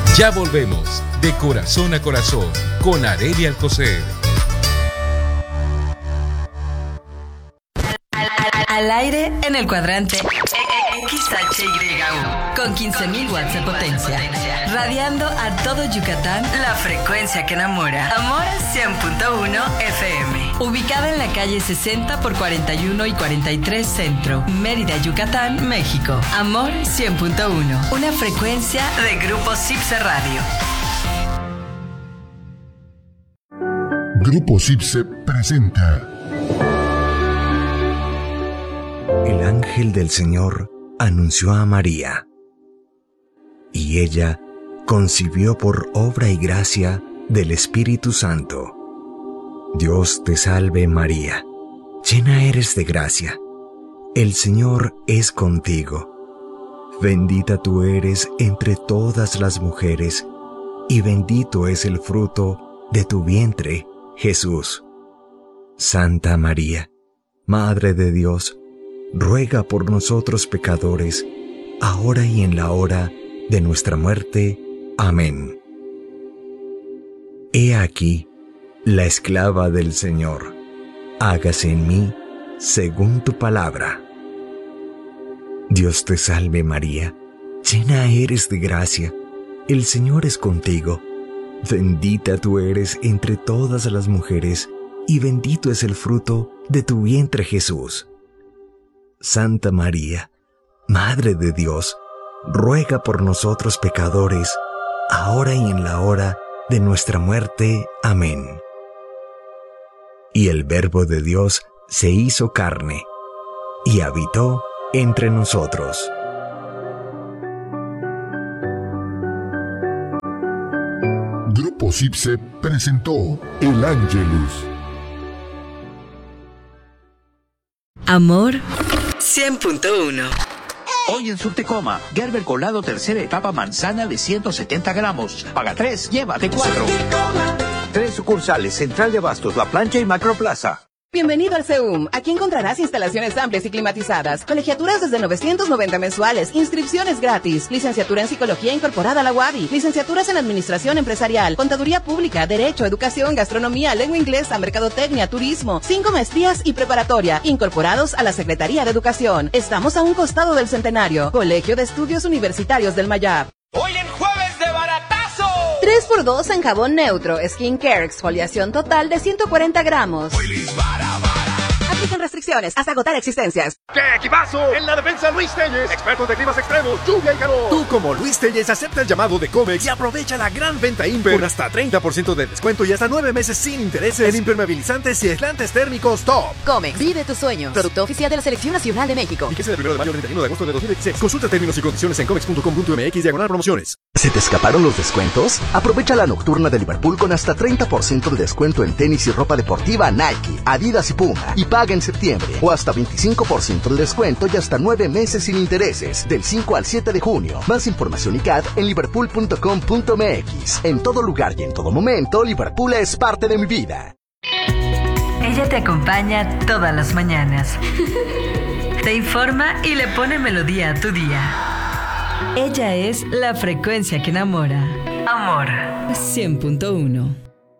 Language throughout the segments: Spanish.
Ya volvemos, de corazón a corazón, con Arelia Alcocer. Al aire en el cuadrante XHYU, con 15.000 watts de potencia, radiando a todo Yucatán, la frecuencia que enamora. Amor 100.1 FM, ubicada en la calle 60 por 41 y 43 Centro, Mérida, Yucatán, México. Amor 100.1, una frecuencia de Grupo Cipse Radio. Grupo Cipse presenta. El ángel del Señor anunció a María, y ella concibió por obra y gracia del Espíritu Santo. Dios te salve María, llena eres de gracia, el Señor es contigo. Bendita tú eres entre todas las mujeres, y bendito es el fruto de tu vientre, Jesús. Santa María, Madre de Dios, ruega por nosotros pecadores, ahora y en la hora de nuestra muerte. Amén. He aquí la esclava del Señor. Hágase en mí según tu palabra. Dios te salve María, llena eres de gracia, el Señor es contigo. Bendita tú eres entre todas las mujeres, y bendito es el fruto de tu vientre Jesús. Santa María, Madre de Dios, ruega por nosotros pecadores, ahora y en la hora de nuestra muerte. Amén. Y el Verbo de Dios se hizo carne, y habitó entre nosotros. Grupo Cipse presentó El Ángelus. Amor 100.1. Hoy en Subtecoma, Gerber colado tercera etapa manzana de 170 gramos. Paga 3, llévate 4. 3 sucursales, Central de Abastos, La Plancha y Macroplaza. Bienvenido al CEUM. Aquí encontrarás instalaciones amplias y climatizadas, colegiaturas desde 990 mensuales, inscripciones gratis, licenciatura en Psicología incorporada a la UABI, licenciaturas en Administración Empresarial, Contaduría Pública, Derecho, Educación, Gastronomía, Lengua Inglesa, Mercadotecnia, Turismo, 5 maestrías y preparatoria, incorporados a la Secretaría de Educación. Estamos a un costado del Centenario. Colegio de Estudios Universitarios del Mayab. Hoy en Jueves de Baratazo. 3x2 en jabón neutro, skincare, exfoliación total de 140 gramos. Aplican restricciones hasta agotar existencias. ¡Qué equipazo! En la defensa Luis Telles, expertos de climas extremos, lluvia y calor. Tú como Luis Telles acepta el llamado de Comex y aprovecha la gran venta Imper con hasta 30% de descuento y hasta 9 meses sin intereses en impermeabilizantes y aislantes térmicos top. Comex, vive tus sueños. Producto oficial de la Selección Nacional de México. Fíjese del 1 de mayo al 31 de agosto de 2016. Consulta términos y condiciones en comex.com.mx/promociones. ¿Se te escaparon los descuentos? Aprovecha la nocturna de Liverpool con hasta 30% de descuento en tenis y ropa deportiva Nike, Adidas y Puma. Y paga en septiembre. O hasta 25% de descuento y hasta 9 meses sin intereses. Del 5 al 7 de junio. Más información y CAD en liverpool.com.mx. En todo lugar y en todo momento, Liverpool es parte de mi vida. Ella te acompaña todas las mañanas. Te informa y le pone melodía a tu día. Ella es la frecuencia que enamora. Amor 100.1.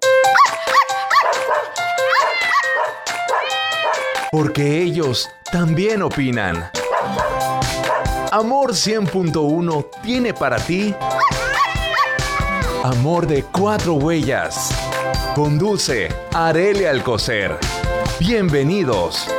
Porque ellos también opinan. Amor 100.1 tiene para ti Amor de 4 huellas. Conduce Arelia Alcocer. Bienvenidos.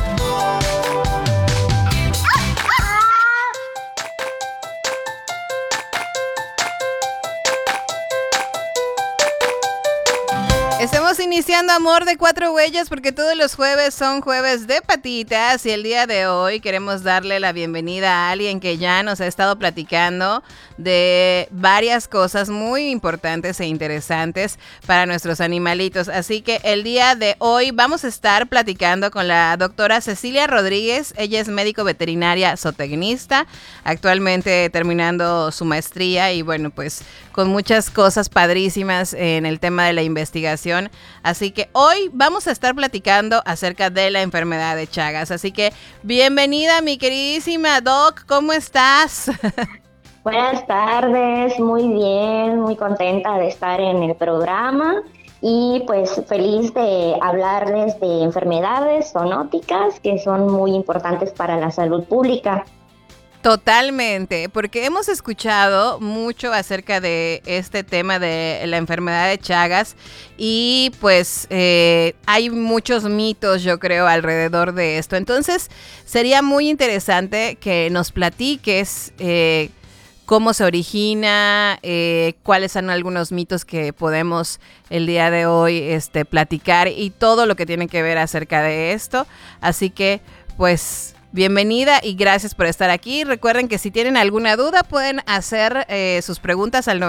Estamos iniciando Amor de 4 huellas porque todos los jueves son jueves de patitas y el día de hoy queremos darle la bienvenida a alguien que ya nos ha estado platicando de varias cosas muy importantes e interesantes para nuestros animalitos. Así que el día de hoy vamos a estar platicando con la doctora Cecilia Rodríguez. Ella es médico veterinaria zootecnista, actualmente terminando su maestría y bueno, pues con muchas cosas padrísimas en el tema de la investigación. Así que hoy vamos a estar platicando acerca de la enfermedad de Chagas. Así que bienvenida mi queridísima Doc, ¿cómo estás? Buenas tardes, muy bien, muy contenta de estar en el programa y pues feliz de hablarles de enfermedades zoonóticas que son muy importantes para la salud pública. Totalmente, porque hemos escuchado mucho acerca de este tema de la enfermedad de Chagas y pues hay muchos mitos, yo creo, alrededor de esto. Entonces, sería muy interesante que nos platiques cómo se origina, cuáles son algunos mitos que podemos el día de hoy platicar y todo lo que tiene que ver acerca de esto. Así que, pues, bienvenida y gracias por estar aquí. Recuerden que si tienen alguna duda pueden hacer sus preguntas al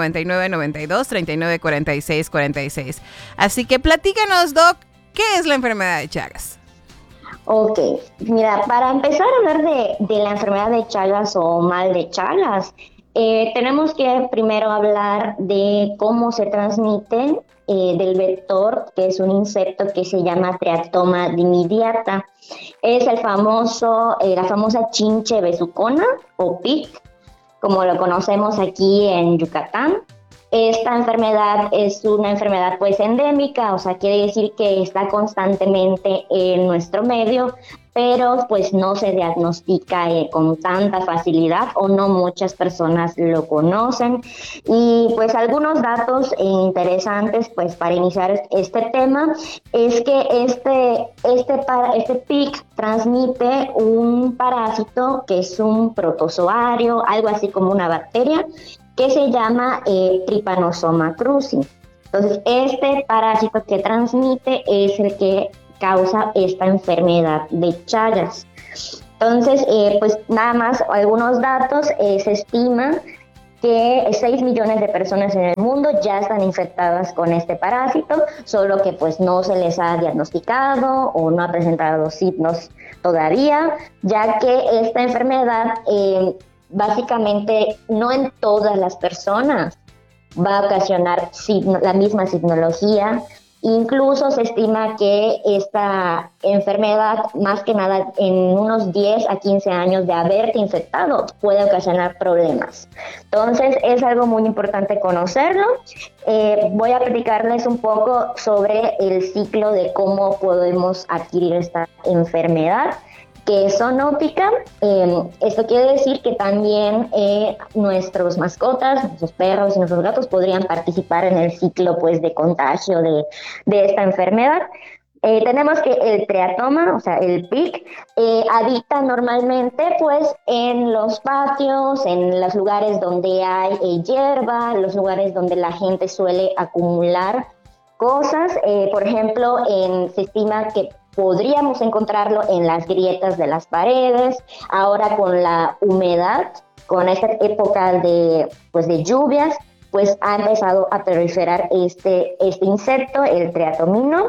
9992-394646. Así que platícanos, Doc, ¿qué es la enfermedad de Chagas? Ok, mira, para empezar a hablar de la enfermedad de Chagas o mal de Chagas, tenemos que primero hablar de cómo se transmite del vector, que es un insecto que se llama Triatoma dimidiata. Es la famosa chinche besucona o pic, como lo conocemos aquí en Yucatán. Esta enfermedad es una enfermedad pues endémica, o sea, quiere decir que está constantemente en nuestro medio, pero pues no se diagnostica con tanta facilidad o no muchas personas lo conocen. Y pues algunos datos interesantes pues para iniciar este tema es que este PIC transmite un parásito que es un protozoario, algo así como una bacteria, que se llama Trypanosoma cruzi. Entonces, este parásito que transmite es el que causa esta enfermedad de Chagas. Entonces, pues nada más algunos datos, se estima que 6 millones de personas en el mundo ya están infectadas con este parásito, solo que pues no se les ha diagnosticado o no ha presentado signos todavía, ya que esta enfermedad básicamente no en todas las personas va a ocasionar la misma signología. Incluso se estima que esta enfermedad, más que nada en unos 10 a 15 años de haberte infectado, puede ocasionar problemas. Entonces es algo muy importante conocerlo. Voy a platicarles un poco sobre el ciclo de cómo podemos adquirir esta enfermedad, que es zoonótica. Esto quiere decir que también nuestros mascotas, nuestros perros y nuestros gatos podrían participar en el ciclo pues, de contagio de esta enfermedad. Tenemos que el triatoma, o sea, el PIC, habita normalmente pues en los patios, en los lugares donde hay hierba, los lugares donde la gente suele acumular cosas. Por ejemplo, se estima que podríamos encontrarlo en las grietas de las paredes. Ahora con la humedad, con esta época de lluvias, pues ha empezado a proliferar este insecto, el triatomino,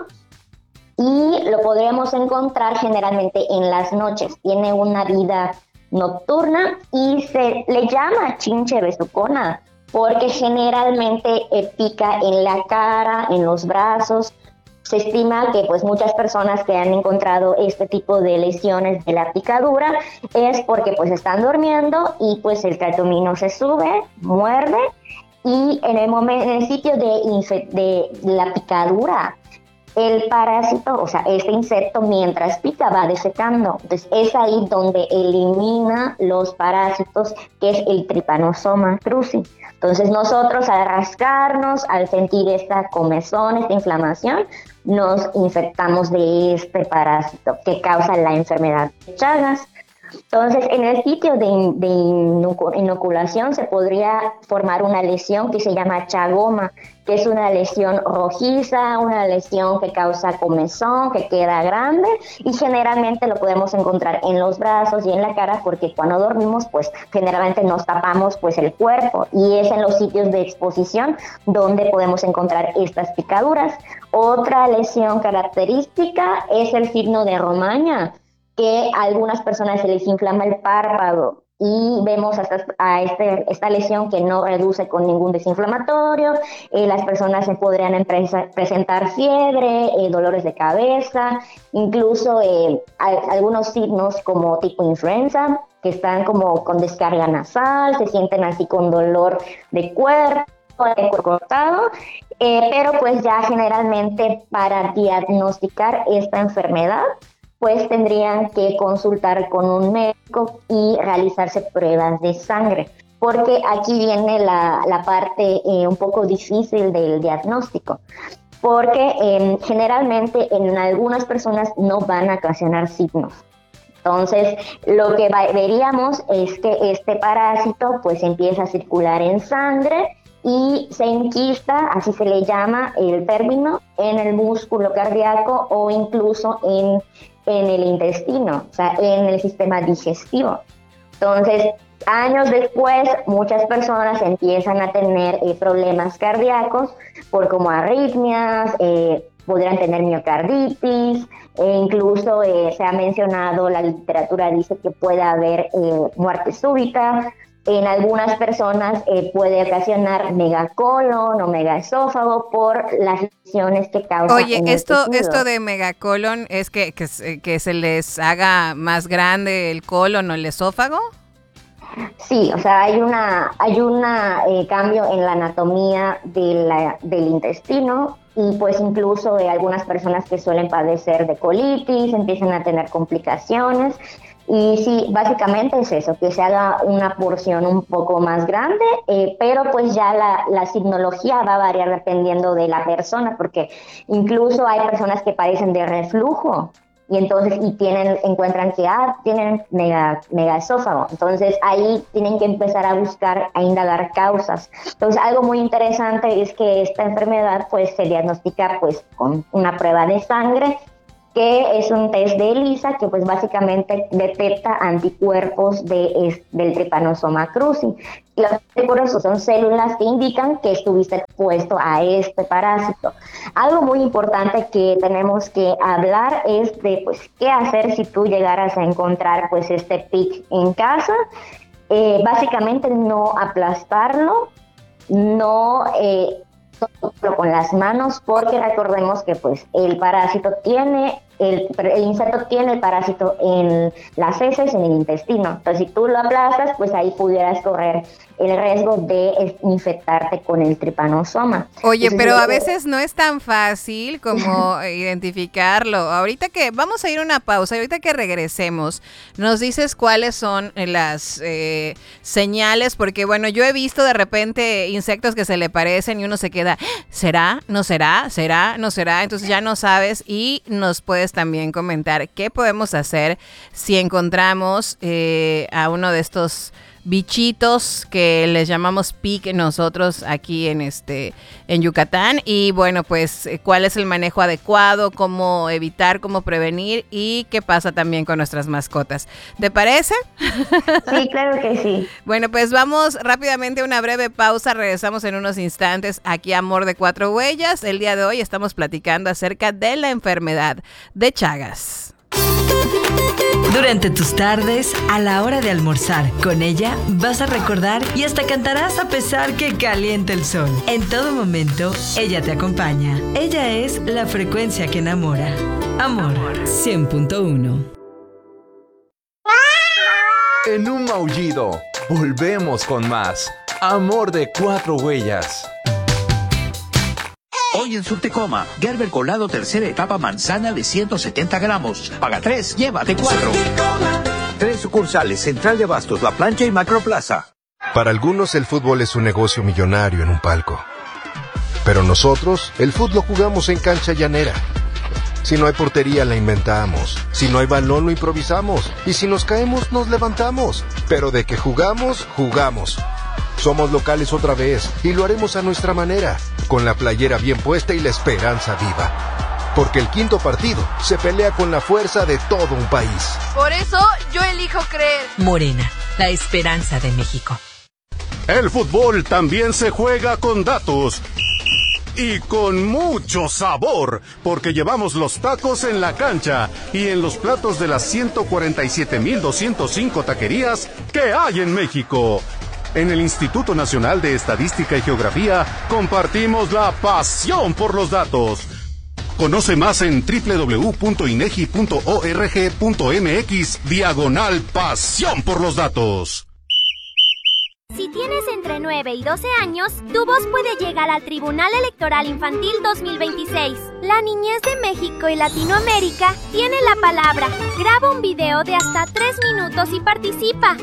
y lo podríamos encontrar generalmente en las noches. Tiene una vida nocturna y se le llama chinche besucona porque generalmente pica en la cara, en los brazos. Se estima que pues muchas personas que han encontrado este tipo de lesiones de la picadura es porque pues están durmiendo y pues el triatomino se sube, muerde y en el sitio de la picadura el parásito, o sea, este insecto mientras pica va desecando. Entonces es ahí donde elimina los parásitos, que es el Trypanosoma cruzi. Entonces nosotros al rascarnos, al sentir esta comezón, esta inflamación, nos infectamos de este parásito que causa la enfermedad de Chagas. Entonces, en el sitio de inoculación se podría formar una lesión que se llama chagoma, que es una lesión rojiza, una lesión que causa comezón, que queda grande, y generalmente lo podemos encontrar en los brazos y en la cara, porque cuando dormimos, pues generalmente nos tapamos pues el cuerpo, y es en los sitios de exposición donde podemos encontrar estas picaduras. Otra lesión característica es el signo de Romaña, que a algunas personas se les inflama el párpado y vemos esta lesión que no reduce con ningún desinflamatorio. Las personas se podrían presentar fiebre, dolores de cabeza, incluso algunos signos como tipo influenza, que están como con descarga nasal, se sienten así con dolor de cuerpo cortado, pero pues ya generalmente para diagnosticar esta enfermedad pues tendrían que consultar con un médico y realizarse pruebas de sangre, porque aquí viene la parte un poco difícil del diagnóstico, porque generalmente en algunas personas no van a ocasionar signos. Entonces, lo que veríamos es que este parásito pues empieza a circular en sangre y se enquista, así se le llama el término, en el músculo cardíaco o incluso en el intestino, o sea, en el sistema digestivo. Entonces, años después, muchas personas empiezan a tener problemas cardíacos por como arritmias, podrían tener miocarditis, incluso se ha mencionado, la literatura dice que puede haber muerte súbita. En algunas personas puede ocasionar megacolon o megaesófago por las lesiones que causa. Oye, esto de megacolon es que se les haga más grande el colon o el esófago. Sí, o sea, hay una cambio en la anatomía del intestino y pues incluso algunas personas que suelen padecer de colitis empiezan a tener complicaciones. Y sí, básicamente es eso, que se haga una porción un poco más grande, pero pues ya la signología va a variar dependiendo de la persona, porque incluso hay personas que padecen de reflujo y entonces encuentran que tienen megaesófago. Entonces ahí tienen que empezar a buscar, a indagar causas. Entonces algo muy interesante es que esta enfermedad pues se diagnostica pues con una prueba de sangre, que es un test de ELISA que pues básicamente detecta anticuerpos del Trypanosoma cruzi. Y los anticuerpos son células que indican que estuviste expuesto a este parásito. Algo muy importante que tenemos que hablar es de pues qué hacer si tú llegaras a encontrar pues este PIC en casa. Básicamente no aplastarlo, no con las manos, porque recordemos que pues el insecto tiene el parásito en las heces, en el intestino. Entonces si tú lo aplastas, pues ahí pudieras correr el riesgo de infectarte con el tripanosoma. Oye, pero a veces no es tan fácil como identificarlo. Ahorita que vamos a ir a una pausa, ahorita que regresemos, nos dices cuáles son las señales, porque bueno, yo he visto de repente insectos que se le parecen y uno se queda, ¿será? ¿No será? ¿Será? ¿No será? Entonces ya no sabes y nos puedes también comentar qué podemos hacer si encontramos a uno de estos bichitos que les llamamos PIC nosotros aquí en Yucatán, y bueno, pues cuál es el manejo adecuado, cómo evitar, cómo prevenir y qué pasa también con nuestras mascotas. ¿Te parece? Sí, claro que sí. Bueno, pues vamos rápidamente a una breve pausa, regresamos en unos instantes aquí a Amor de Cuatro Huellas. El día de hoy estamos platicando acerca de la enfermedad de Chagas. Durante tus tardes, a la hora de almorzar, con ella vas a recordar y hasta cantarás a pesar que caliente el sol. En todo momento, ella te acompaña. Ella es la frecuencia que enamora. Amor 100.1. En un maullido, volvemos con más Amor de Cuatro Huellas. Hoy en Subtecoma, Gerber Colado tercera etapa manzana de 170 gramos. Paga 3, llévate 4. 3 sucursales, Central de Abastos, La Plancha y Macroplaza. Para algunos el fútbol es un negocio millonario en un palco. Pero nosotros, el fútbol lo jugamos en cancha llanera. Si no hay portería, la inventamos. Si no hay balón, lo improvisamos. Y si nos caemos, nos levantamos. Pero de que jugamos, jugamos. Somos locales otra vez y lo haremos a nuestra manera, con la playera bien puesta y la esperanza viva. Porque el quinto partido se pelea con la fuerza de todo un país. Por eso yo elijo creer. Morena, la esperanza de México. El fútbol también se juega con datos. y con mucho sabor, porque llevamos los tacos en la cancha y en los platos de las 147,205 taquerías que hay en México. En el Instituto Nacional de Estadística y Geografía compartimos la pasión por los datos. Conoce más en www.inegi.org.mx/pasión por los datos. Si tienes entre 9 y 12 años, tu voz puede llegar al Tribunal Electoral Infantil 2026. La niñez de México y Latinoamérica tiene la palabra. Graba un video de hasta 3 minutos y participa.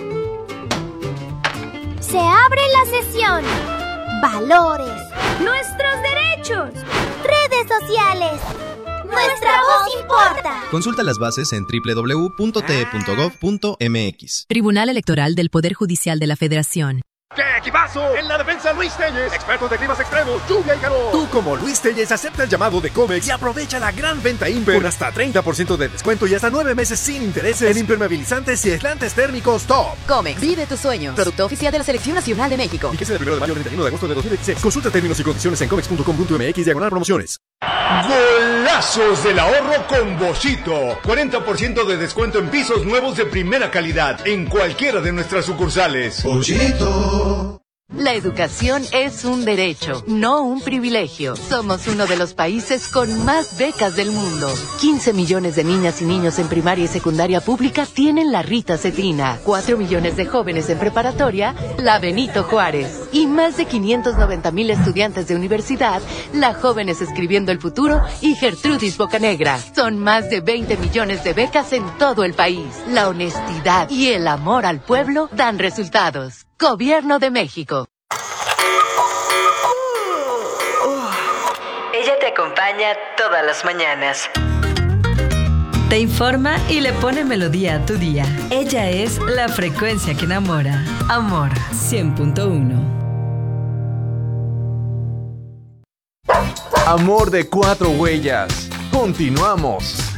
Se abre la sesión. Valores. Nuestros derechos. Redes sociales. Nuestra voz importa. Consulta las bases en www.te.gov.mx. Tribunal Electoral del Poder Judicial de la Federación. ¡Qué equipazo! En la defensa Luis Telles, expertos de climas extremos, lluvia y calor. Tú como Luis Telles acepta el llamado de Comex y aprovecha la gran venta Imper con hasta 30% de descuento y hasta 9 meses sin intereses en impermeabilizantes y aislantes térmicos top. Comex, vive tus sueños. Producto oficial de la Selección Nacional de México. Vigencia del 1 de mayo al 31 de agosto de 2016. Consulta términos y condiciones en comex.com.mx/promociones. ¡Golazos del ahorro con Boschito! 40% de descuento en pisos nuevos de primera calidad en cualquiera de nuestras sucursales. Boschito. La educación es un derecho, no un privilegio. Somos uno de los países con más becas del mundo. 15 millones de niñas y niños en primaria y secundaria pública tienen la Rita Cetrina. 4 millones de jóvenes en preparatoria, la Benito Juárez. Y más de 590,000 estudiantes de universidad, la Jóvenes Escribiendo el Futuro y Gertrudis Bocanegra. Son más de 20 millones de becas en todo el país. La honestidad y el amor al pueblo dan resultados. Gobierno de México. Ella te acompaña todas las mañanas. Te informa y le pone melodía a tu día. Ella es la frecuencia que enamora. Amor 100.1. Amor de 4 huellas. Continuamos.